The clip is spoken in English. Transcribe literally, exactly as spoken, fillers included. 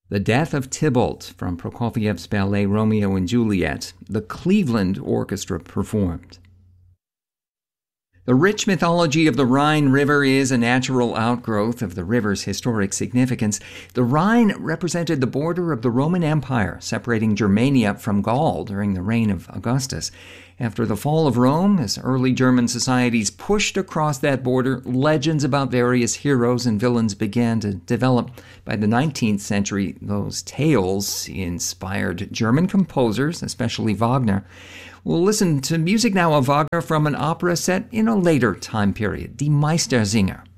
The Death of Tybalt from Prokofiev's ballet Romeo and Juliet, the Cleveland Orchestra performed. The rich mythology of the Rhine River is a natural outgrowth of the river's historic significance. The Rhine represented the border of the Roman Empire, separating Germania from Gaul during the reign of Augustus. After the fall of Rome, as early German societies pushed across that border, legends about various heroes and villains began to develop. By the nineteenth century, those tales inspired German composers, especially Wagner. We'll listen to music now of Wagner from an opera set in a later time period, Die Meistersinger.